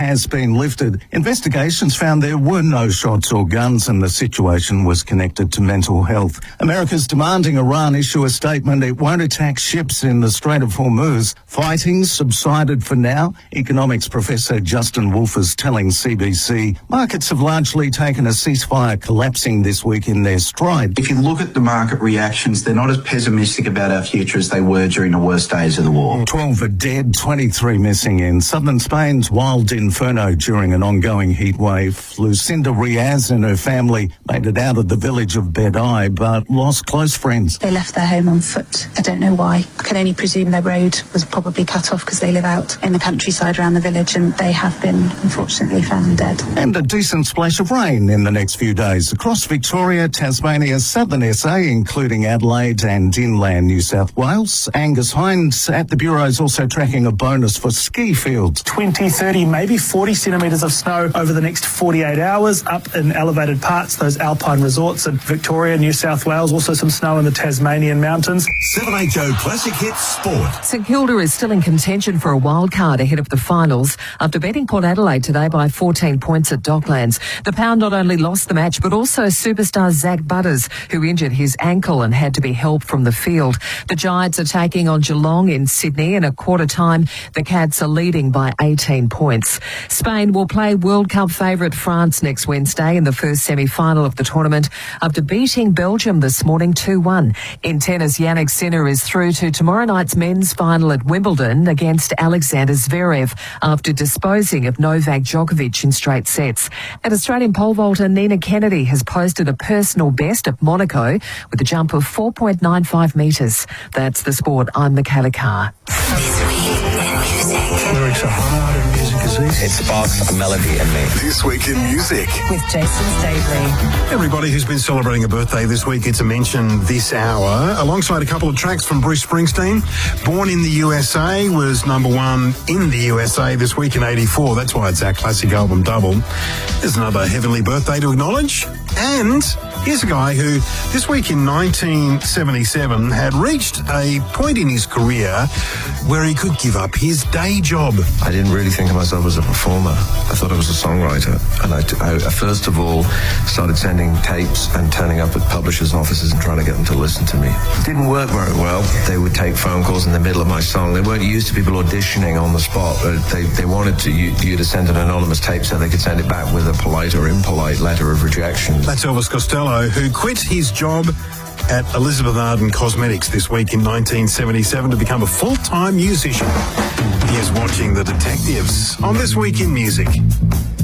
has been lifted. Investigations found there were no shots or guns and the situation was connected to mental health. America's demanding Iran issue a statement it won't attack ships in the Strait of Hormuz. Fighting subsided for now. Economics professor Justin Wolfe is telling CBC markets have largely taken a ceasefire collapsing this week in their stride. If you look at the market reactions, they're not as pessimistic about our future as they were during the worst days of the war. 12 are dead, 23 missing in southern Spain's wild inferno during an ongoing heat wave. Lucinda Riaz and her family made it out of the village of Bedai, but lost close friends. They left their home on foot. I don't know why. I can only presume their road was probably cut off because they live out in the countryside around the village, and they have been, unfortunately, found dead. And a decent splash of rain in the next few days across Victoria, Tasmania, southern SA, including Adelaide and inland New South Wales. Angus Hines at the Bureau is also tracking a bonus for ski fields. 20, 30, maybe 40 centimetres of snow over the next 48 hours up in elevated parts, those alpine resorts in Victoria, New South Wales. Also some snow in the Tasmanian mountains. 7HO Classic Hits Sport. St Kilda is still in contention for a wild card ahead of the finals after beating Port Adelaide today by 14 points at Docklands. The Pound not only lost the match but also superstar Zach Butters, who injured his ankle and had to be helped from the field. The Giants are taking on Geelong in Sydney. In a quarter time, the Cats are leading by 18 points. Spain will play World Cup favourite France next Wednesday in the first semi-final of the tournament after beating Belgium this morning 2-1. In tennis, Jannik Sinner is through to tomorrow night's men's final at Wimbledon against Alexander Zverev after disposing of Novak Djokovic in straight sets. And Australian pole vaulter Nina Kennedy has posted a personal best at Monaco with a jump of 4.95 metres. That's the sport. I'm Michaela Carr. This week in music. Lyrics are hard and music is easy. It sparks a melody in me. This week in music. With Jason Stavely. Everybody who's been celebrating a birthday this week gets a mention this hour, alongside a couple of tracks from Bruce Springsteen. Born in the USA was number one in the USA this week in 84. That's why it's our classic album double. There's another heavenly birthday to acknowledge. And here's a guy who, this week in 1977, had reached a point in his career where he could give up his day job. I didn't really think of myself as a performer. I thought I was a songwriter. And I first of all started sending tapes and turning up at publishers' offices and trying to get them to listen to me. It didn't work very well. They would take phone calls in the middle of my song. They weren't used to people auditioning on the spot. They wanted you to send an anonymous tape so they could send it back with a polite or impolite letter of rejection. That's Elvis Costello, who quit his job at Elizabeth Arden Cosmetics this week in 1977 to become a full-time musician. He is watching The Detectives on This Week in Music.